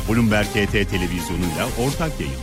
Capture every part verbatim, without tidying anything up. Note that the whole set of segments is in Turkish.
Bloomberg H T televizyonuyla ortak yayın.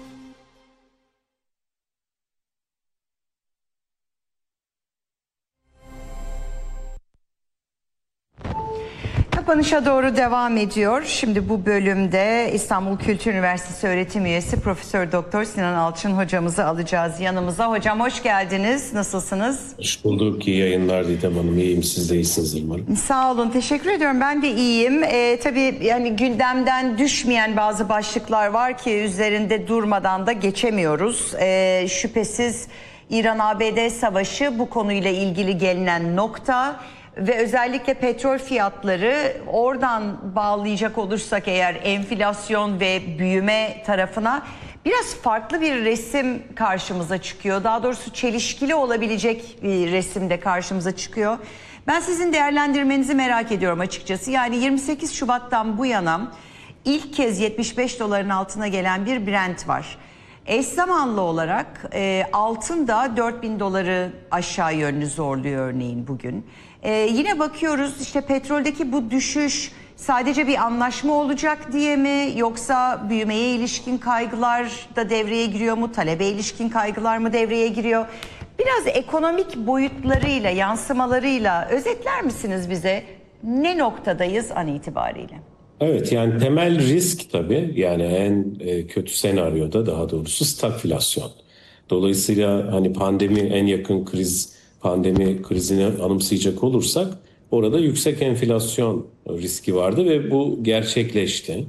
Kapanışa doğru devam ediyor. Şimdi bu bölümde İstanbul Kültür Üniversitesi öğretim üyesi Profesör Doktor Sinan Alçın hocamızı alacağız yanımıza. Hocam hoş geldiniz. Nasılsınız? Hoş bulduk. İyi yayınlar Didem Hanım. İyiyim. Siz de iyisiniz umarım. Sağ olun. Teşekkür ediyorum. Ben de iyiyim. Ee, tabii yani gündemden düşmeyen bazı başlıklar var ki üzerinde durmadan da geçemiyoruz. Ee, şüphesiz İran-A B D savaşı bu konuyla ilgili gelinen nokta. Ve özellikle petrol fiyatları, oradan bağlayacak olursak eğer enflasyon ve büyüme tarafına biraz farklı bir resim karşımıza çıkıyor. Daha doğrusu çelişkili olabilecek bir resimde karşımıza çıkıyor. Ben sizin değerlendirmenizi merak ediyorum açıkçası. Yani yirmi sekiz Şubat'tan bu yana ilk kez yetmiş beş doların altına gelen bir Brent var. Eş zamanlı olarak e, altın da dört bin doları aşağı yönlü zorluyor örneğin bugün. E, yine bakıyoruz işte petroldeki bu düşüş sadece bir anlaşma olacak diye mi, yoksa büyümeye ilişkin kaygılar da devreye giriyor mu, talebe ilişkin kaygılar mı devreye giriyor? Biraz ekonomik boyutlarıyla, yansımalarıyla özetler misiniz bize? Ne noktadayız an itibariyle? Evet, yani temel risk tabii, yani en e, kötü senaryoda daha doğrusu stagflasyon. Dolayısıyla hani pandemi, en yakın kriz pandemi krizini anımsayacak olursak orada yüksek enflasyon riski vardı ve bu gerçekleşti.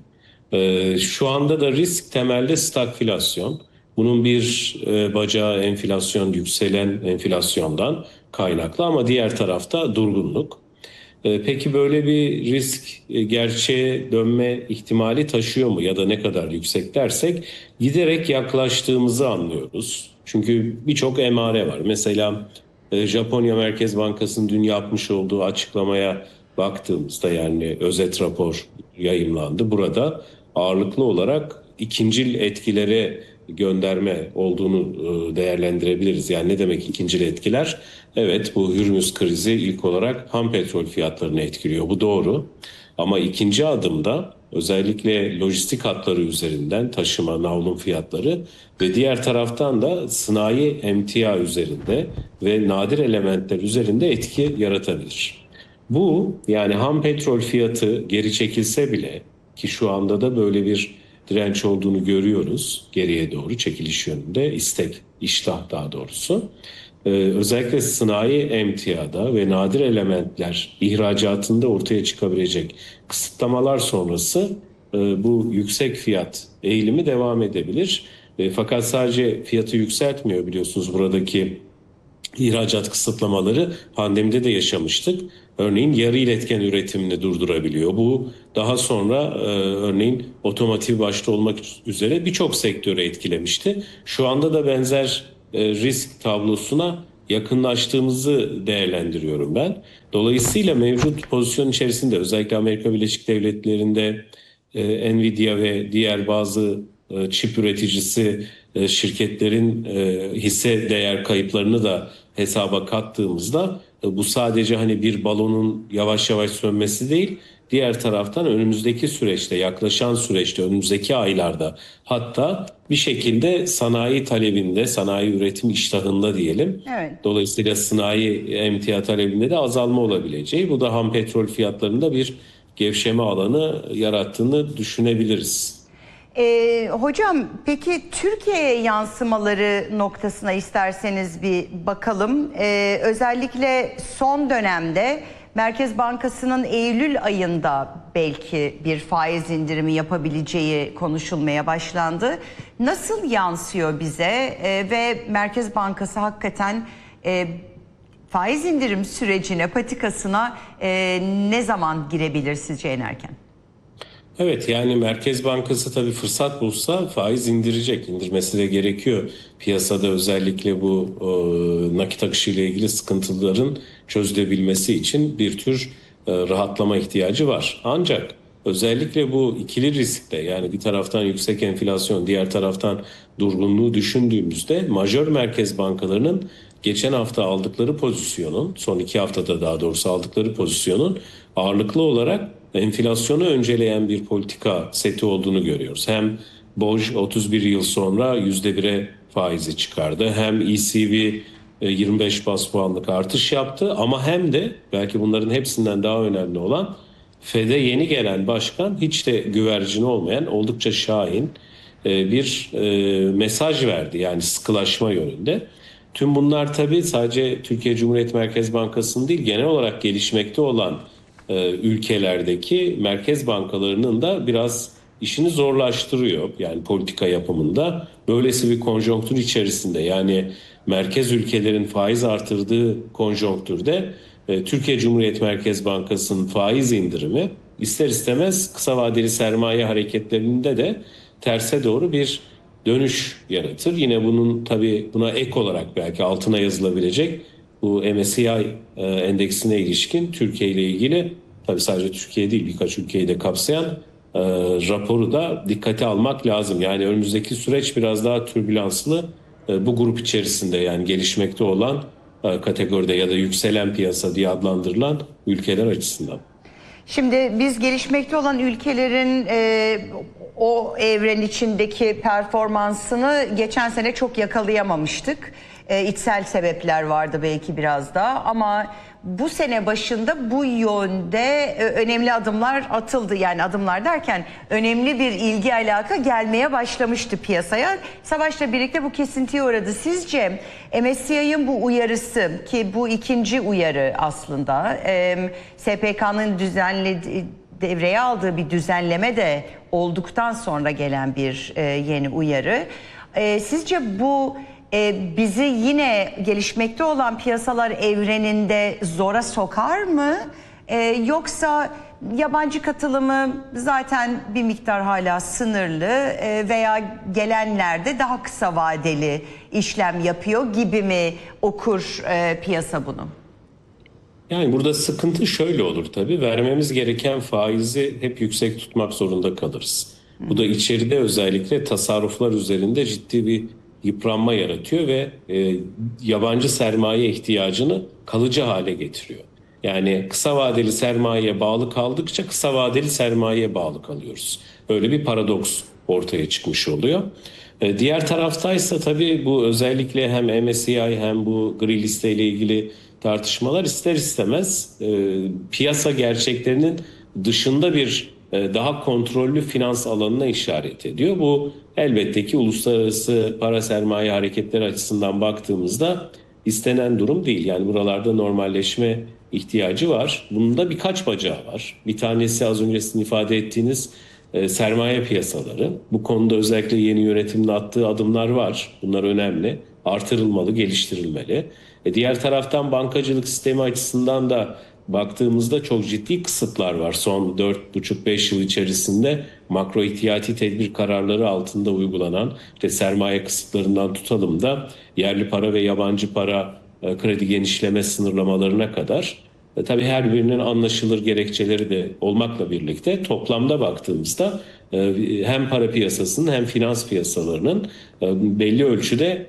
E, şu anda da risk temelde stagflasyon. Bunun bir e, bacağı enflasyon, yükselen enflasyondan kaynaklı ama diğer tarafta durgunluk. Peki böyle bir risk gerçeğe dönme ihtimali taşıyor mu ya da ne kadar yüksek dersek giderek yaklaştığımızı anlıyoruz. Çünkü birçok emare var. Mesela Japonya Merkez Bankası'nın dün yapmış olduğu açıklamaya baktığımızda, yani özet rapor yayımlandı. Burada ağırlıklı olarak ikincil etkilere gönderme olduğunu değerlendirebiliriz. Yani ne demek ikincil etkiler? Evet, bu Hürmüz krizi ilk olarak ham petrol fiyatlarını etkiliyor. Bu doğru. Ama ikinci adımda özellikle lojistik hatları üzerinden taşıma, navlun fiyatları ve diğer taraftan da sanayi emtia üzerinde ve nadir elementler üzerinde etki yaratabilir. Bu, yani ham petrol fiyatı geri çekilse bile, ki şu anda da böyle bir direnç olduğunu görüyoruz, geriye doğru çekiliş yönünde, istek, iştah daha doğrusu. Ee, özellikle sanayi emtiada ve nadir elementler ihracatında ortaya çıkabilecek kısıtlamalar sonrası e, bu yüksek fiyat eğilimi devam edebilir. E, fakat sadece fiyatı yükseltmiyor, biliyorsunuz buradaki ihracat kısıtlamaları pandemide de yaşamıştık. Örneğin yarı iletken üretimini durdurabiliyor. Bu daha sonra e, örneğin otomotiv başta olmak üzere birçok sektörü etkilemişti. Şu anda da benzer e, risk tablosuna yakınlaştığımızı değerlendiriyorum ben. Dolayısıyla mevcut pozisyon içerisinde özellikle Amerika Birleşik Devletleri'nde e, Nvidia ve diğer bazı e, çip üreticisi e, şirketlerin e, hisse değer kayıplarını da hesaba kattığımızda e, bu sadece hani bir balonun yavaş yavaş sönmesi değil, diğer taraftan önümüzdeki süreçte, yaklaşan süreçte, önümüzdeki aylarda, hatta bir şekilde sanayi talebinde, sanayi üretim iştahında diyelim. Evet. Dolayısıyla sanayi emtia talebinde de azalma olabileceği, bu da ham petrol fiyatlarında bir gevşeme alanı yarattığını düşünebiliriz. Ee, hocam peki Türkiye'ye yansımaları noktasına isterseniz bir bakalım. Ee, özellikle son dönemde Merkez Bankası'nın Eylül ayında belki bir faiz indirimi yapabileceği konuşulmaya başlandı. Nasıl yansıyor bize ee, ve Merkez Bankası hakikaten e, faiz indirim sürecine, patikasına e, ne zaman girebilir sizce en erken? Evet, yani Merkez Bankası tabii fırsat bulsa faiz indirecek, indirmesi de gerekiyor. Piyasada özellikle bu e, nakit akışı ile ilgili sıkıntıların çözülebilmesi için bir tür e, rahatlama ihtiyacı var. Ancak özellikle bu ikili riskte, yani bir taraftan yüksek enflasyon, diğer taraftan durgunluğu düşündüğümüzde majör merkez bankalarının geçen hafta aldıkları pozisyonun, son iki haftada daha doğrusu aldıkları pozisyonun ağırlıklı olarak enflasyonu önceleyen bir politika seti olduğunu görüyoruz. Hem B O J otuz bir yıl sonra yüzde bire faizi çıkardı. Hem E C B yirmi beş bas puanlık artış yaptı ama hem de belki bunların hepsinden daha önemli olan Fed'e yeni gelen başkan hiç de güvercini olmayan oldukça şahin bir mesaj verdi. Yani sıkılaşma yönünde. Tüm bunlar tabii sadece Türkiye Cumhuriyet Merkez Bankası'nın değil genel olarak gelişmekte olan ülkelerdeki merkez bankalarının da biraz işini zorlaştırıyor. Yani politika yapımında böylesi bir konjonktür içerisinde yani merkez ülkelerin faiz artırdığı konjonktürde Türkiye Cumhuriyet Merkez Bankası'nın faiz indirimi ister istemez kısa vadeli sermaye hareketlerinde de terse doğru bir dönüş yaratır. Yine bunun tabii buna ek olarak belki altına yazılabilecek bu M S C I endeksine ilişkin Türkiye ile ilgili tabii sadece Türkiye değil birkaç ülkeyi de kapsayan e, raporu da dikkate almak lazım. Yani önümüzdeki süreç biraz daha türbülanslı e, bu grup içerisinde yani gelişmekte olan e, kategoride ya da yükselen piyasa diye adlandırılan ülkeler açısından. Şimdi biz gelişmekte olan ülkelerin e, o evren içindeki performansını geçen sene çok yakalayamamıştık. E, içsel sebepler vardı belki biraz da ama bu sene başında bu yönde e, önemli adımlar atıldı. Yani adımlar derken önemli bir ilgi alaka gelmeye başlamıştı piyasaya. Savaşla birlikte bu kesintiye uğradı. Sizce M S C I'nin bu uyarısı ki bu ikinci uyarı aslında e, S P K'nın düzenlediği devreye aldığı bir düzenleme de olduktan sonra gelen bir e, yeni uyarı. E, sizce bu e, bizi yine gelişmekte olan piyasalar evreninde zora sokar mı? E, yoksa yabancı katılımı zaten bir miktar hala sınırlı e, veya gelenlerde daha kısa vadeli işlem yapıyor gibi mi okur e, piyasa bunu? Yani burada sıkıntı şöyle olur tabii. Vermemiz gereken faizi hep yüksek tutmak zorunda kalırız. Bu da içeride özellikle tasarruflar üzerinde ciddi bir yıpranma yaratıyor ve e, yabancı sermaye ihtiyacını kalıcı hale getiriyor. Yani kısa vadeli sermayeye bağlı kaldıkça kısa vadeli sermayeye bağlı kalıyoruz. Böyle bir paradoks ortaya çıkmış oluyor. E, diğer taraftaysa tabii bu özellikle hem M S C I hem bu gri liste ile ilgili tartışmalar ister istemez e, piyasa gerçeklerinin dışında bir e, daha kontrollü finans alanına işaret ediyor. Bu elbette ki uluslararası para sermaye hareketleri açısından baktığımızda istenen durum değil. Yani buralarda normalleşme ihtiyacı var. Bunun da birkaç bacağı var. Bir tanesi az önce sizin ifade ettiğiniz e, sermaye piyasaları. Bu konuda özellikle yeni yönetimin attığı adımlar var. Bunlar önemli. Artırılmalı, geliştirilmeli. E diğer taraftan bankacılık sistemi açısından da baktığımızda çok ciddi kısıtlar var. Son dört buçuk beş yıl içerisinde makro ihtiyati tedbir kararları altında uygulanan işte sermaye kısıtlarından tutalım da yerli para ve yabancı para e, kredi genişleme sınırlamalarına kadar e, tabii her birinin anlaşılır gerekçeleri de olmakla birlikte toplamda baktığımızda e, hem para piyasasının hem finans piyasalarının e, belli ölçüde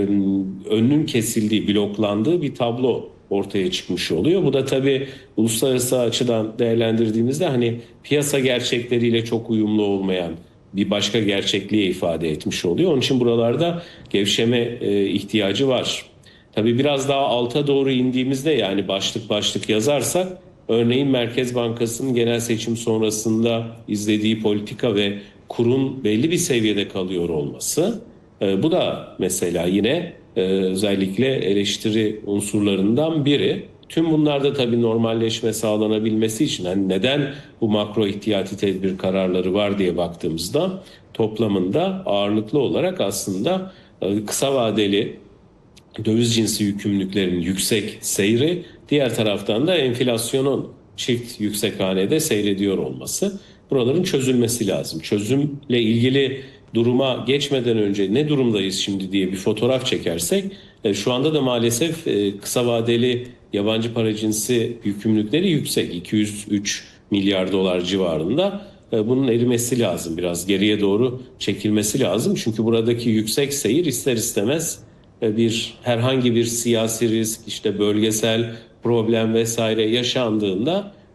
önünün kesildiği, bloklandığı bir tablo ortaya çıkmış oluyor. Bu da tabii uluslararası açıdan değerlendirdiğimizde hani piyasa gerçekleriyle çok uyumlu olmayan bir başka gerçekliğe ifade etmiş oluyor. Onun için buralarda gevşeme ihtiyacı var. Tabii biraz daha alta doğru indiğimizde yani başlık başlık yazarsak örneğin Merkez Bankası'nın genel seçim sonrasında izlediği politika ve kurun belli bir seviyede kalıyor olması. Bu da mesela yine özellikle eleştiri unsurlarından biri. Tüm bunlarda tabii normalleşme sağlanabilmesi için hani neden bu makro ihtiyati tedbir kararları var diye baktığımızda toplamında ağırlıklı olarak aslında kısa vadeli döviz cinsi yükümlülüklerin yüksek seyri, diğer taraftan da enflasyonun çift yüksek hanede seyrediyor olması. Buraların çözülmesi lazım. Çözümle ilgili duruma geçmeden önce ne durumdayız şimdi diye bir fotoğraf çekersek şu anda da maalesef kısa vadeli yabancı para cinsi yükümlülükleri yüksek, iki yüz üç milyar dolar civarında. Bunun erimesi lazım, biraz geriye doğru çekilmesi lazım. Çünkü buradaki yüksek seyir ister istemez bir herhangi bir siyasi risk, işte bölgesel problem vesaire yaşandığında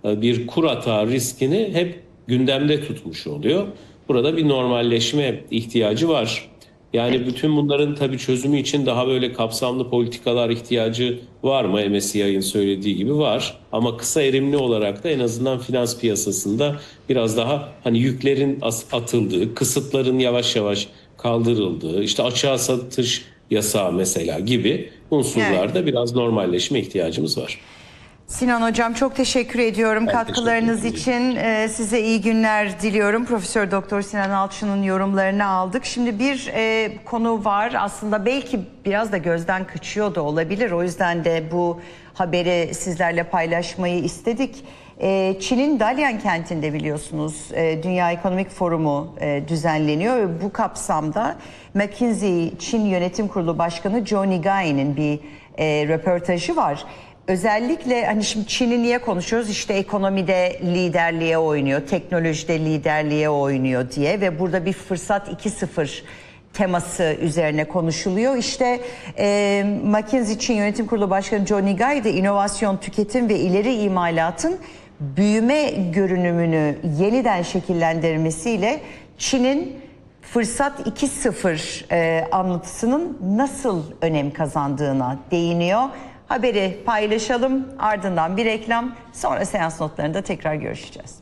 bir kur hata riskini hep gündemde tutmuş oluyor. Burada bir normalleşme ihtiyacı var. Yani bütün bunların tabii çözümü için daha böyle kapsamlı politikalar ihtiyacı var mı? M S C I'nin söylediği gibi var. Ama kısa erimli olarak da en azından finans piyasasında biraz daha hani yüklerin atıldığı, kısıtların yavaş yavaş kaldırıldığı, işte açığa satış yasağı mesela gibi unsurlarda evet. biraz normalleşme ihtiyacımız var. Sinan Hocam çok teşekkür ediyorum ben katkılarınız teşekkür için. Ee, size iyi günler diliyorum. Profesör Doktor Sinan Alçı'nın yorumlarını aldık. Şimdi bir e, konu var. Aslında belki biraz da gözden kaçıyor da olabilir. O yüzden de bu haberi sizlerle paylaşmayı istedik. E, Çin'in Dalian kentinde biliyorsunuz e, Dünya Ekonomik Forumu e, düzenleniyor ve bu kapsamda McKinsey Çin Yönetim Kurulu Başkanı Zhou Nigai'nin bir e, röportajı var. Özellikle hani şimdi Çin'i niye konuşuyoruz? İşte ekonomide liderliğe oynuyor, teknolojide liderliğe oynuyor diye ve burada bir fırsat iki sıfır teması üzerine konuşuluyor. İşte e, McKinsey Çin Yönetim Kurulu Başkanı Zhou Nigai de inovasyon, tüketim ve ileri imalatın büyüme görünümünü yeniden şekillendirmesiyle Çin'in fırsat iki sıfır e, anlatısının nasıl önem kazandığına değiniyor. Haberi paylaşalım, ardından bir reklam, sonra seans notlarında tekrar görüşeceğiz.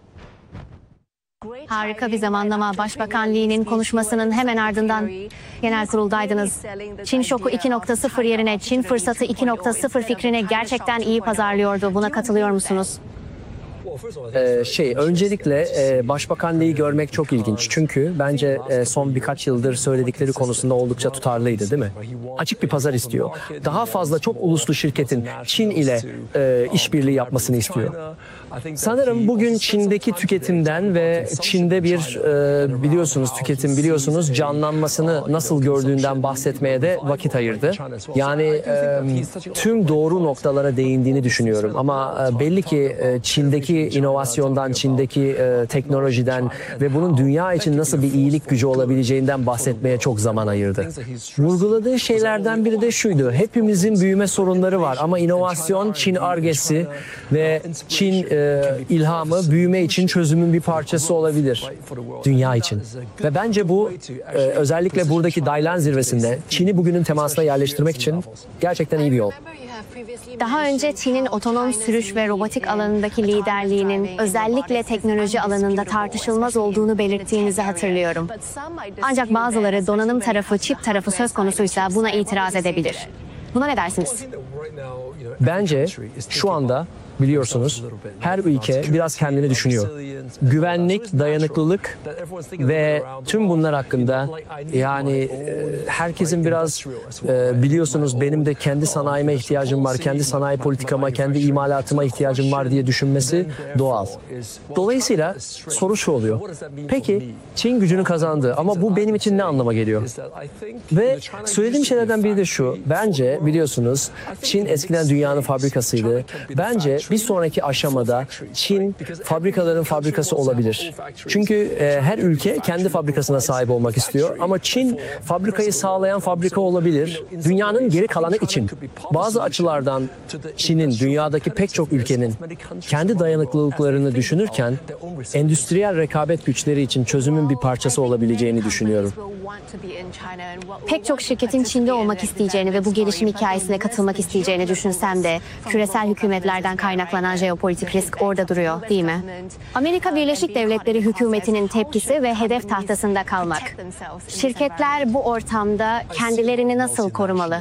Harika bir zamanlama. Başbakan Lee'nin konuşmasının hemen ardından genel kuruldaydınız. Çin şoku iki nokta sıfır yerine Çin fırsatı iki nokta sıfır fikrini gerçekten iyi pazarlıyordu. Buna katılıyor musunuz? Ee, şey öncelikle e, Başbakan Lee'yi görmek çok ilginç. Çünkü bence e, son birkaç yıldır söyledikleri konusunda oldukça tutarlıydı, değil mi? Açık bir pazar istiyor. Daha fazla çok uluslu şirketin Çin ile e, işbirliği yapmasını istiyor. Sanırım bugün Çin'deki tüketimden ve Çin'de bir e, biliyorsunuz tüketim biliyorsunuz canlanmasını nasıl gördüğünden bahsetmeye de vakit ayırdı. Yani e, tüm doğru noktalara değindiğini düşünüyorum. Ama e, belli ki e, Çin'deki inovasyondan, Çin'deki e, teknolojiden ve bunun dünya için nasıl bir iyilik gücü olabileceğinden bahsetmeye çok zaman ayırdı. Vurguladığı şeylerden biri de şuydu: hepimizin büyüme sorunları var ama inovasyon, Çin Ar-Ge'si ve Çin e, ilhamı büyüme için çözümün bir parçası olabilir dünya için. Ve bence bu e, özellikle buradaki Dalian zirvesinde Çin'i bugünün temasına yerleştirmek için gerçekten iyi bir yol. Daha önce Çin'in otonom sürüş ve robotik alanındaki liderliğinin özellikle teknoloji alanında tartışılmaz olduğunu belirttiğinizi hatırlıyorum. Ancak bazıları donanım tarafı, çip tarafı söz konusuysa buna itiraz edebilir. Buna ne dersiniz? Bence şu anda biliyorsunuz her ülke biraz kendini düşünüyor. Güvenlik, dayanıklılık ve tüm bunlar hakkında yani herkesin biraz biliyorsunuz benim de kendi sanayime ihtiyacım var, kendi sanayi politikama, kendi imalatıma ihtiyacım var diye düşünmesi doğal. Dolayısıyla soru şu oluyor: peki Çin gücünü kazandı ama bu benim için ne anlama geliyor? Ve söylediğim şeylerden biri de şu: bence biliyorsunuz Çin eskiden dünyanın fabrikasıydı. Bence bir sonraki aşamada Çin fabrikaların fabrikası olabilir. Çünkü e, her ülke kendi fabrikasına sahip olmak istiyor. Ama Çin fabrikayı sağlayan fabrika olabilir. Dünyanın geri kalanı için. Bazı açılardan Çin'in dünyadaki pek çok ülkenin kendi dayanıklılıklarını düşünürken endüstriyel rekabet güçleri için çözümün bir parçası olabileceğini düşünüyorum. Pek çok şirketin Çin'de olmak isteyeceğini ve bu gelişim hikayesine katılmak isteyeceğini düşünsem de küresel hükümetlerden kaynaklanan jeopolitik risk orada duruyor, değil mi? Amerika Birleşik Devletleri hükümetinin tepkisi ve hedef tahtasında kalmak. Şirketler bu ortamda kendilerini nasıl korumalı?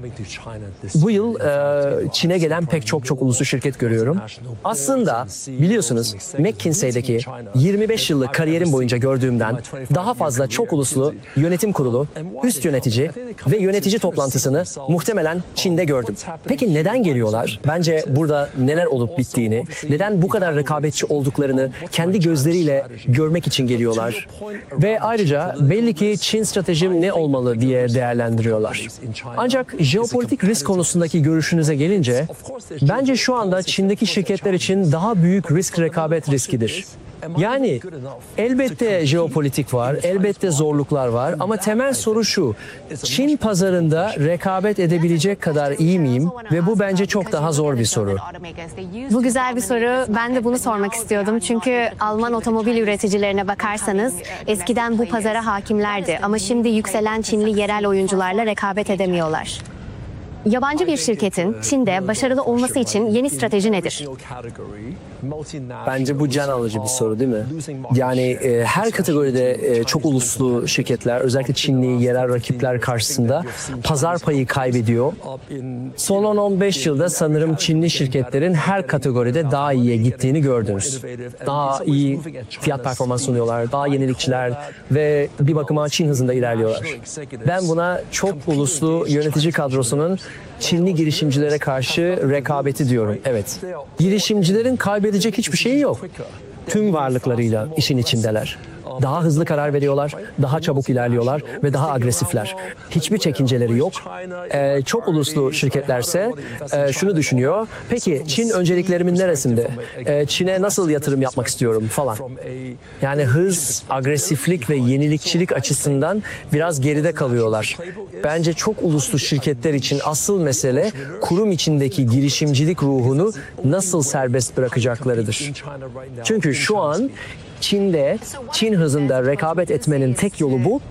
Bu yıl e, Çin'e gelen pek çok çok uluslu şirket görüyorum. Aslında biliyorsunuz McKinsey'deki yirmi beş yıllık kariyerim boyunca gördüğümden daha fazla çok uluslu yönetim kurulu, üst yönetici ve yönetici toplantısını muhtemelen Çin'de gördüm. Peki neden geliyorlar? Bence burada neler olup bittiğini, neden bu kadar rekabetçi olduklarını kendi gözleriyle görmek için geliyorlar. Ve ayrıca belli ki Çin stratejim ne olmalı diye değerlendiriyorlar. Ancak jeopolitik risk konusundaki görüşünüze gelince, bence şu anda Çin'deki şirketler için daha büyük risk rekabet riskidir. Yani elbette jeopolitik var, elbette zorluklar var ama temel soru şu: Çin pazarında rekabet edebilecek kadar iyi miyim? Ve bu bence çok daha zor bir soru. Bu güzel bir soru. Ben de bunu sormak istiyordum. Çünkü Alman otomobil üreticilerine bakarsanız eskiden bu pazara hakimlerdi ama şimdi yükselen Çinli yerel oyuncularla rekabet edemiyorlar. Yabancı bir şirketin Çin'de başarılı olması için yeni strateji nedir? Bence bu can alıcı bir soru değil mi? Yani e, her kategoride e, çok uluslu şirketler, özellikle Çinli yerel rakipler karşısında pazar payı kaybediyor. Son on on beş yılda sanırım Çinli şirketlerin her kategoride daha iyiye gittiğini gördünüz. Daha iyi fiyat performans sunuyorlar, daha yenilikçiler ve bir bakıma Çin hızında ilerliyorlar. Ben buna çok uluslu yönetici kadrosunun Çinli girişimcilere karşı rekabeti diyorum. Evet. Girişimcilerin kaybedecek hiçbir şeyi yok. Tüm varlıklarıyla işin içindeler. Daha hızlı karar veriyorlar, daha çabuk ilerliyorlar ve daha agresifler. Hiçbir çekinceleri yok. Ee, çok uluslu şirketlerse e, şunu düşünüyor. Peki Çin önceliklerimin neresinde? Ee, Çin'e nasıl yatırım yapmak istiyorum falan. Yani hız, agresiflik ve yenilikçilik açısından biraz geride kalıyorlar. Bence çok uluslu şirketler için asıl mesele kurum içindeki girişimcilik ruhunu nasıl serbest bırakacaklarıdır. Çünkü şu an Çin'de, Çin hızında rekabet etmenin tek yolu bu.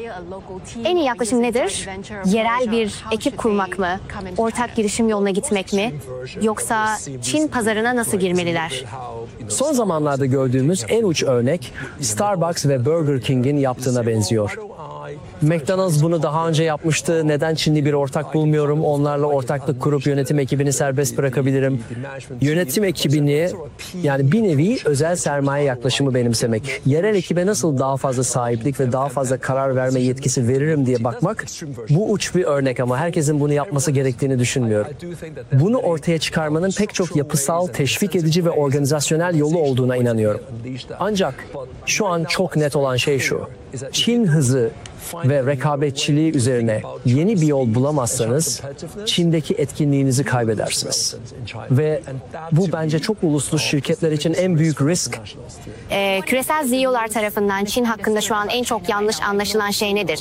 En iyi yaklaşım nedir? Yerel bir ekip kurmak mı? Ortak girişim yoluna gitmek mi? Yoksa Çin pazarına nasıl girmeliler? Son zamanlarda gördüğümüz en uç örnek Starbucks ve Burger King'in yaptığına benziyor. McDonald's bunu daha önce yapmıştı. Neden Çinli bir ortak bulmuyorum? Onlarla ortaklık kurup yönetim ekibini serbest bırakabilirim. Yönetim ekibini, yani bir nevi özel sermaye yaklaşımı benimsemek. Yerel ekibe nasıl daha fazla sahiplik ve daha fazla karar verme yetkisi veririm diye bakmak. Bu uç bir örnek ama herkesin bunu yapması gerektiğini düşünmüyorum. Bunu ortaya çıkarmanın pek çok yapısal, teşvik edici ve organizasyonel yolu olduğuna inanıyorum. Ancak şu an çok net olan şey şu: Çin hızı ve rekabetçiliği üzerine yeni bir yol bulamazsanız Çin'deki etkinliğinizi kaybedersiniz. Ve bu bence çok uluslu şirketler için en büyük risk. Ee, küresel C E O'lar tarafından Çin hakkında şu an en çok yanlış anlaşılan şey nedir?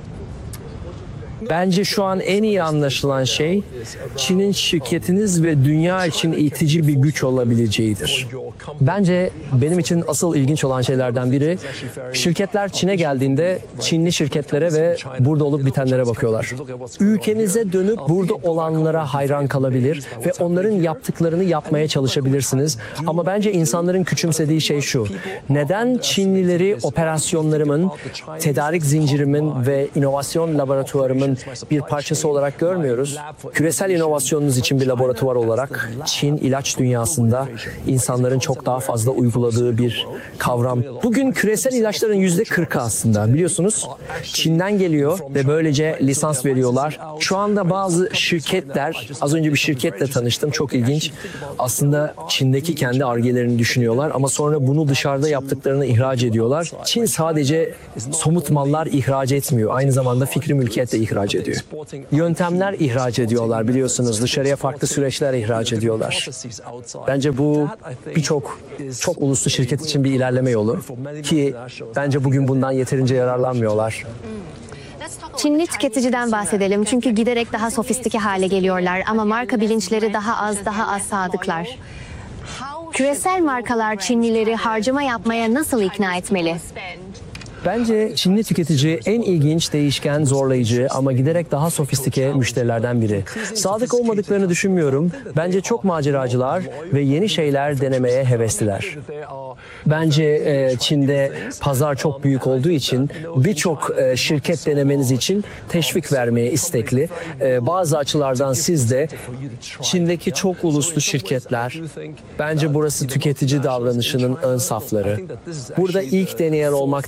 Bence şu an en iyi anlaşılan şey Çin'in şirketiniz ve dünya için itici bir güç olabileceğidir. Bence benim için asıl ilginç olan şeylerden biri, şirketler Çin'e geldiğinde Çinli şirketlere ve burada olup bitenlere bakıyorlar. Ülkenize dönüp burada olanlara hayran kalabilir ve onların yaptıklarını yapmaya çalışabilirsiniz. Ama bence insanların küçümsediği şey şu: neden Çinlileri operasyonlarımın, tedarik zincirimin ve inovasyon laboratuvarımın bir parçası olarak görmüyoruz? Küresel inovasyonunuz için bir laboratuvar olarak Çin ilaç dünyasında insanların çok daha fazla uyguladığı bir kavram. Bugün küresel ilaçların yüzde kırkı aslında biliyorsunuz Çin'den geliyor ve böylece lisans veriyorlar. Şu anda bazı şirketler, az önce bir şirketle tanıştım, çok ilginç. Aslında Çin'deki kendi argelerini düşünüyorlar ama sonra bunu dışarıda yaptıklarını ihraç ediyorlar. Çin sadece somut mallar ihraç etmiyor, aynı zamanda fikri mülkiyet de ihraç ediyor. Yöntemler ihraç ediyorlar biliyorsunuz, dışarıya farklı süreçler ihraç ediyorlar. Bence bu birçok çok uluslu şirket için bir ilerleme yolu ki bence bugün bundan yeterince yararlanmıyorlar. Çinli tüketiciden bahsedelim çünkü giderek daha sofistike hale geliyorlar ama marka bilinçleri daha az daha az sadıklar. Küresel markalar Çinlileri harcama yapmaya nasıl ikna etmeli? Bence Çinli tüketici en ilginç, değişken, zorlayıcı ama giderek daha sofistike müşterilerden biri. Sadık olmadıklarını düşünmüyorum. Bence çok maceracılar ve yeni şeyler denemeye hevesliler. Bence e, Çin'de pazar çok büyük olduğu için birçok e, şirket denemeniz için teşvik vermeye istekli. E, bazı açılardan siz de Çin'deki çok uluslu şirketler, bence burası tüketici davranışının ön safları. Burada ilk deneyen olmaktan mutlu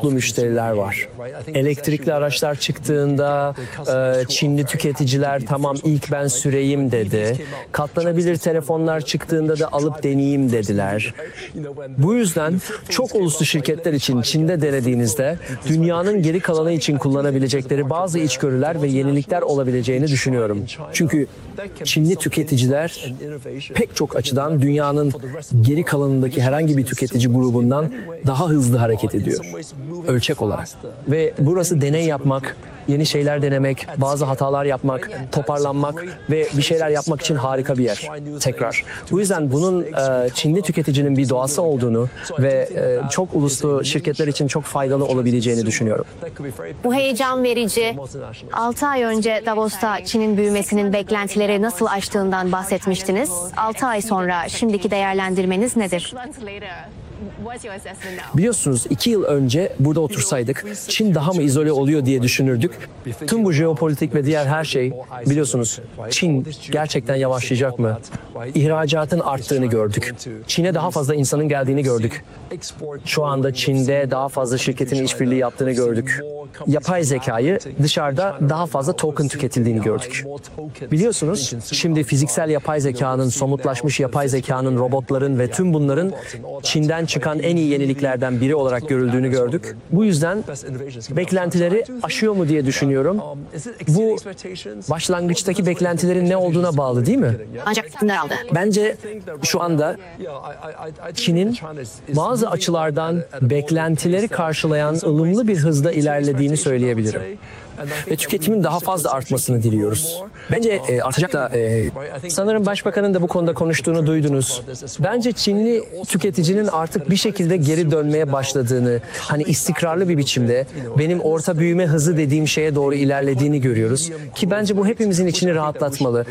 mutlu müşteriler var. Elektrikli araçlar çıktığında e, Çinli tüketiciler tamam ilk ben süreyim dedi. Katlanabilir telefonlar çıktığında da alıp deneyeyim dediler. Bu yüzden çok uluslu şirketler için Çin'de denediğinizde dünyanın geri kalanı için kullanabilecekleri bazı içgörüler ve yenilikler olabileceğini düşünüyorum. Çünkü Çinli tüketiciler pek çok açıdan dünyanın geri kalanındaki herhangi bir tüketici grubundan daha hızlı hareket ediyor. Ölçek olarak. Ve burası deney yapmak, yeni şeyler denemek, bazı hatalar yapmak, toparlanmak ve bir şeyler yapmak için harika bir yer. Tekrar. Bu yüzden bunun e, Çinli tüketicinin bir doğası olduğunu ve e, çok uluslu şirketler için çok faydalı olabileceğini düşünüyorum. Bu heyecan verici. altı ay önce Davos'ta Çin'in büyümesinin beklentileri nasıl aştığından bahsetmiştiniz. altı ay sonra şimdiki değerlendirmeniz nedir? Biliyorsunuz iki yıl önce burada otursaydık Çin daha mı izole oluyor diye düşünürdük. Tüm bu jeopolitik ve diğer her şey biliyorsunuz Çin gerçekten yavaşlayacak mı? İhracatın arttığını gördük. Çin'e daha fazla insanın geldiğini gördük. Şu anda Çin'de daha fazla şirketin işbirliği yaptığını gördük. Yapay zekayı dışarıda daha fazla token tüketildiğini gördük. Biliyorsunuz şimdi fiziksel yapay zekanın, somutlaşmış yapay zekanın, robotların ve tüm bunların Çin'den çıkan en iyi yeniliklerden biri olarak görüldüğünü gördük. Bu yüzden beklentileri aşıyor mu diye düşünüyorum. Bu başlangıçtaki beklentilerin ne olduğuna bağlı değil mi? Ancak ne aldı? Bence şu anda Çin'in bazı açılardan beklentileri karşılayan ılımlı bir hızda ilerlediğini söyleyebilirim. Ve tüketimin daha fazla artmasını diliyoruz. Bence e, artacak da e, sanırım Başbakanın da bu konuda konuştuğunu duydunuz. Bence Çinli tüketicinin artık bir şekilde geri dönmeye başladığını, hani istikrarlı bir biçimde benim orta büyüme hızı dediğim şeye doğru ilerlediğini görüyoruz. Ki bence bu hepimizin içini rahatlatmalı.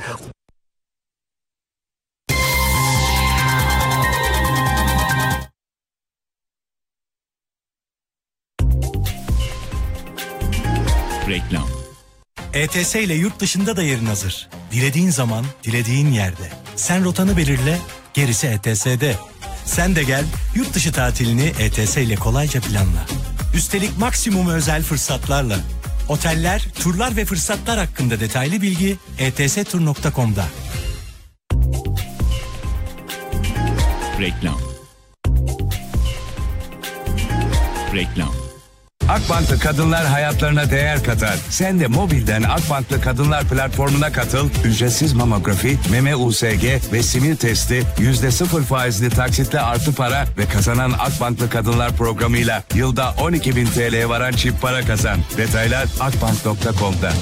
Reklam. E T S ile yurt dışında da yerin hazır. Dilediğin zaman, dilediğin yerde. Sen rotanı belirle, gerisi E T S'de. Sen de gel, yurt dışı tatilini E T S ile kolayca planla. Üstelik maksimum özel fırsatlarla. Oteller, turlar ve fırsatlar hakkında detaylı bilgi e t s tur nokta com'da. Reklam. Reklam. Akbank'lı kadınlar hayatlarına değer katar. Sen de mobilden Akbank'lı kadınlar platformuna katıl. Ücretsiz mamografi, meme U S G ve simir testi, yüzde sıfır faizli taksitle artı para ve kazanan Akbank'lı kadınlar programıyla yılda on iki bin T L'ye varan çift para kazan. Detaylar akbank nokta com'da.